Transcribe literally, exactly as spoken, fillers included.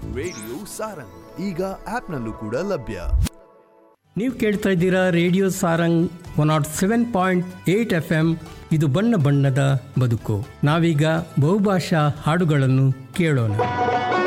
Radio Sarang, ಈಗ ಆಪ್ನಲ್ಲೂ ಕೂಡ ಲಭ್ಯ. ನೀವು ಕೇಳ್ತಾ ಇದ್ದೀರಾ radio Sarang one not seven point eight F M. ಇದು ಬಣ್ಣ ಬಣ್ಣದ ಬದುಕು. ನಾವೀಗ ಬಹುಭಾಷಾ ಹಾಡುಗಳನ್ನು ಕೇಳೋಣ.